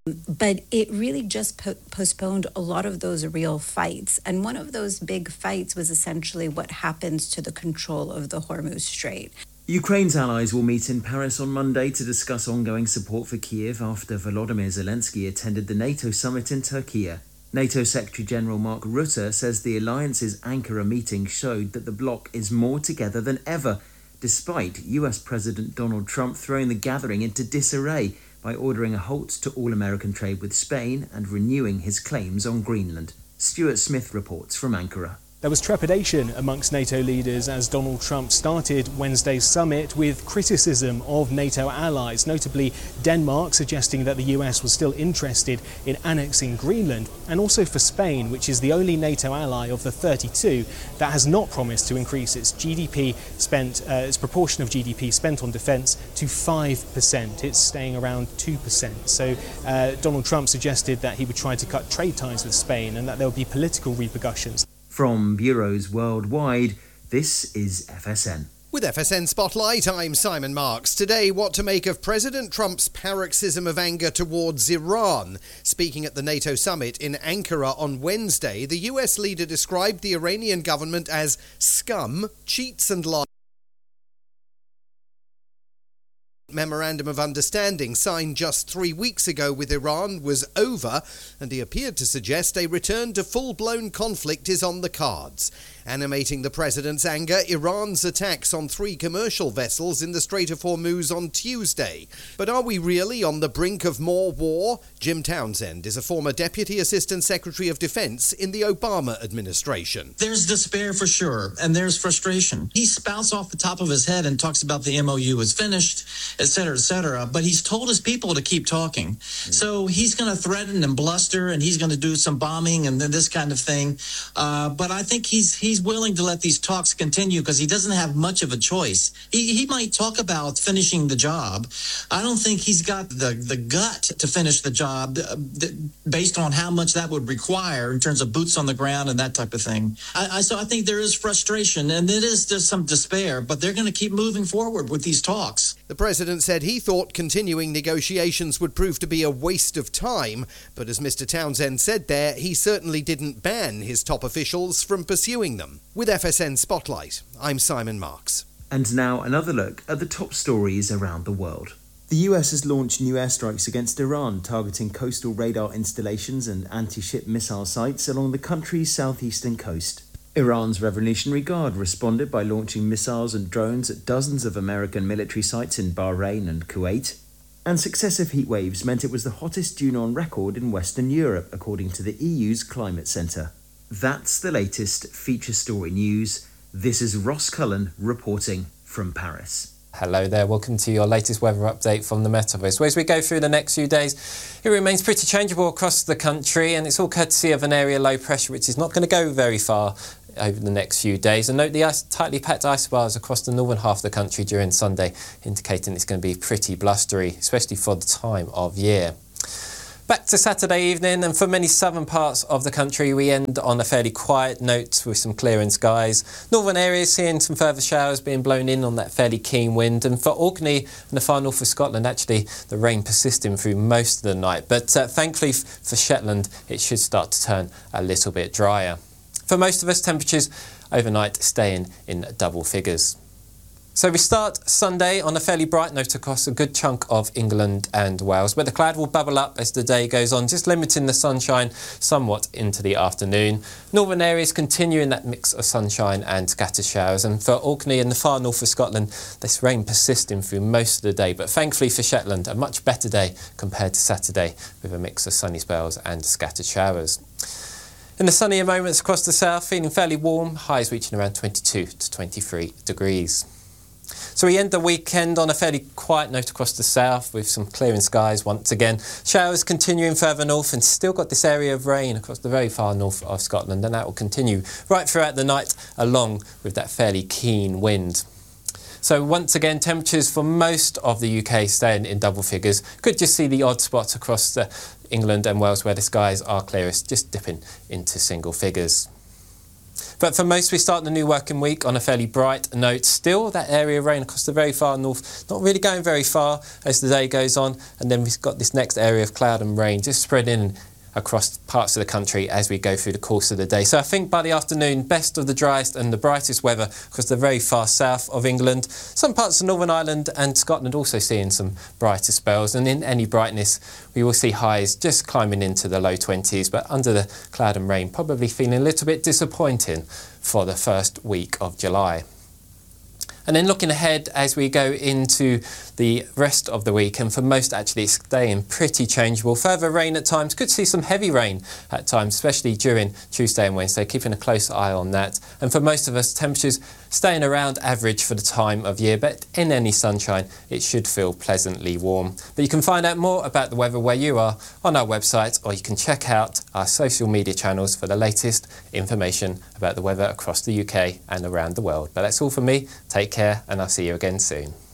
But it really just postponed a lot of those real fights. And one of those big fights was essentially what happens to the control of the Hormuz Strait. Ukraine's allies will meet in Paris on Monday to discuss ongoing support for Kyiv after Volodymyr Zelensky attended the NATO summit in Turkey. NATO Secretary-General Mark Rutte says the alliance's Ankara meeting showed that the bloc is more together than ever, despite US President Donald Trump throwing the gathering into disarray by ordering a halt to all American trade with Spain and renewing his claims on Greenland. Stuart Smith reports from Ankara. There was trepidation amongst NATO leaders as Donald Trump started Wednesday's summit with criticism of NATO allies, notably Denmark suggesting that the US was still interested in annexing Greenland, and also for Spain, which is the only NATO ally of the 32 that has not promised to increase its its proportion of GDP spent on defence to 5%. It's staying around 2%. So Donald Trump suggested that he would try to cut trade ties with Spain and that there would be political repercussions. From bureaus worldwide, this is FSN. With FSN Spotlight, I'm Simon Marks. Today, what to make of President Trump's paroxysm of anger towards Iran. Speaking at the NATO summit in Ankara on Wednesday, the US leader described the Iranian government as scum, cheats and liars. Memorandum of Understanding signed just 3 weeks ago with Iran was over, and he appeared to suggest a return to full-blown conflict is on the cards. Animating the president's anger, Iran's attacks on 3 commercial vessels in the Strait of Hormuz on Tuesday. But are we really on the brink of more war? Jim Townsend is a former Deputy Assistant Secretary of Defense in the Obama administration. There's despair for sure, and there's frustration. He spouts off the top of his head and talks about the MOU is finished, et cetera, but he's told his people to keep talking. So he's going to threaten and bluster, and he's going to do some bombing and this kind of thing. But I think he's willing to let these talks continue because he doesn't have much of a choice. He might talk about finishing the job. I don't think he's got the gut to finish the job based on how much that would require in terms of boots on the ground and that type of thing. So I think there is frustration, and there's some despair, but they're going to keep moving forward with these talks. The president said he thought continuing negotiations would prove to be a waste of time, but as Mr. Townsend said there, he certainly didn't ban his top officials from pursuing them. With FSN Spotlight, I'm Simon Marks. And now another look at the top stories around the world. The US has launched new airstrikes against Iran, targeting coastal radar installations and anti-ship missile sites along the country's southeastern coast. Iran's Revolutionary Guard responded by launching missiles and drones at dozens of American military sites in Bahrain and Kuwait. And successive heat waves meant it was the hottest June on record in Western Europe, according to the EU's Climate Centre. That's the latest feature story news. This is Ross Cullen reporting from Paris. Hello there, welcome to your latest weather update from the Met Office. Well, as we go through the next few days, it remains pretty changeable across the country, and it's all courtesy of an area low pressure which is not going to go very far over the next few days. And note the tightly packed isobars across the northern half of the country during Sunday, indicating it's going to be pretty blustery, especially for the time of year. Back to Saturday evening, and for many southern parts of the country, we end on a fairly quiet note with some clearing skies. Northern areas seeing some further showers being blown in on that fairly keen wind. And for Orkney and the far north of Scotland, actually, the rain persisting through most of the night. But thankfully for Shetland, it should start to turn a little bit drier. For most of us, temperatures overnight staying in double figures. So we start Sunday on a fairly bright note across a good chunk of England and Wales, but the cloud will bubble up as the day goes on, just limiting the sunshine somewhat into the afternoon. Northern areas continuing that mix of sunshine and scattered showers, and for Orkney and the far north of Scotland, this rain persisting through most of the day, but thankfully for Shetland, a much better day compared to Saturday with a mix of sunny spells and scattered showers. In the sunnier moments across the south, feeling fairly warm, highs reaching around 22 to 23 degrees. So we end the weekend on a fairly quiet note across the south with some clearing skies once again. Showers continuing further north, and still got this area of rain across the very far north of Scotland, and that will continue right throughout the night along with that fairly keen wind. So once again, temperatures for most of the UK staying in double figures. Could just see the odd spots across England and Wales where the skies are clearest, just dipping into single figures. But for most, we start the new working week on a fairly bright note. Still, that area of rain across the very far north, not really going very far as the day goes on. And then we've got this next area of cloud and rain just spreading across parts of the country as we go through the course of the day. So I think by the afternoon, best of the driest and the brightest weather across the very far south of England. Some parts of Northern Ireland and Scotland also seeing some brighter spells, and in any brightness we will see highs just climbing into the low 20s, but under the cloud and rain probably feeling a little bit disappointing for the first week of July. And then looking ahead as we go into the rest of the week, and for most actually it's staying pretty changeable. Further rain at times, could see some heavy rain at times, especially during Tuesday and Wednesday, keeping a close eye on that. And for most of us, temperatures staying around average for the time of year, but in any sunshine it should feel pleasantly warm. But you can find out more about the weather where you are on our website, or you can check out our social media channels for the latest information about the weather across the UK and around the world. But that's all from me. Take care, and I'll see you again soon.